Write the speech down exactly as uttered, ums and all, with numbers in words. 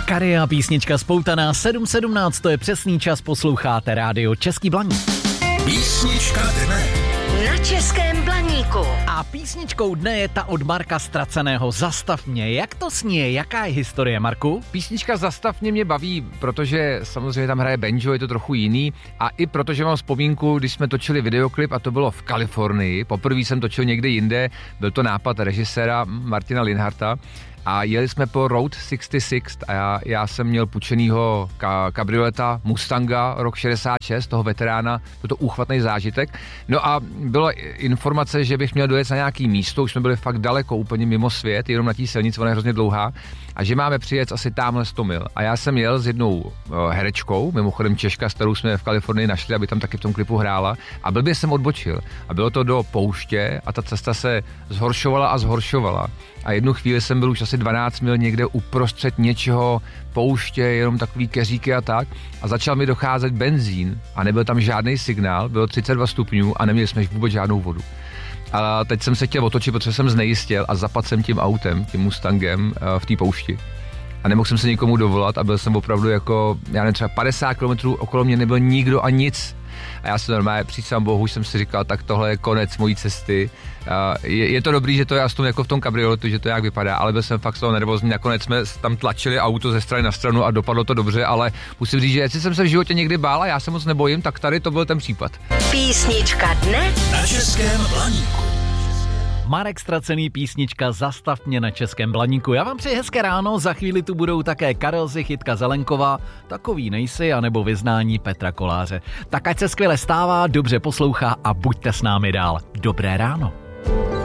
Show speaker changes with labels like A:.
A: Kary a písnička spoutaná sedm sedmnáct, to je přesný čas, posloucháte rádio Český Blaník.
B: Písnička dne
C: na Českém Blaníku.
A: A písničkou dne je ta od Marka Ztraceného Zastav mě. Jak to sní? Jaká je historie, Marku?
D: Písnička Zastav mě mě baví, protože samozřejmě tam hraje banjo, je to trochu jiný a i protože mám vzpomínku, když jsme točili videoklip a to bylo v Kalifornii. Poprvé jsem točil někde jinde, byl to nápad režiséra Martina Linharta. A jeli jsme po Route šedesát šest a já, já jsem měl půjčenýho ka, kabrioleta Mustanga rok šedesát šest, toho veterána, byl to úchvatný zážitek. No a byla informace, že bych měl dojet na nějaký místo, už jsme byli fakt daleko, úplně mimo svět, jenom na té silnici, ona je hrozně dlouhá, a že máme přijet asi tamhle sto mil. A já jsem jel s jednou uh, herečkou, mimochodem Češka, s kterou jsme v Kalifornii našli, aby tam taky v tom klipu hrála, a blbě jsem odbočil. A bylo to do pouště a ta cesta se zhoršovala a zhoršovala. A jednu chvíli jsem byl už asi dvanáct mil někde uprostřed něčeho, pouště, jenom takový keříky a tak. A začal mi docházet benzín a nebyl tam žádný signál, bylo třicet dva stupňů a neměli jsme vůbec žádnou vodu. A teď jsem se chtěl otočit, protože jsem znejistil a zapadl jsem tím autem, tím Mustangem v té poušti. A nemohl jsem se nikomu dovolat a byl jsem opravdu jako, já nevím, třeba padesát kilometrů okolo mě nebyl nikdo a nic. A já se normálně, přísám bohu, už jsem si říkal, tak tohle je konec mojí cesty. Je, je to dobrý, že to je aspoň jako v tom kabrioletu, že to jak vypadá, ale byl jsem fakt z toho nervózní. Nakonec jsme tam tlačili auto ze strany na stranu a dopadlo to dobře, ale musím říct, že jestli jsem se v životě někdy bál a já se moc nebojím, tak tady to byl ten případ.
C: Písnička dne
B: na Českém Blaníku.
A: Marek Ztracený, písnička Zastav mě na Českém Blaníku. Já vám přeji hezké ráno, za chvíli tu budou také Karel Zich, Jitka Zelenková, Takový nejsi, anebo Vyznání Petra Koláře. Tak ať se skvěle stává, dobře poslouchá a buďte s námi dál. Dobré ráno.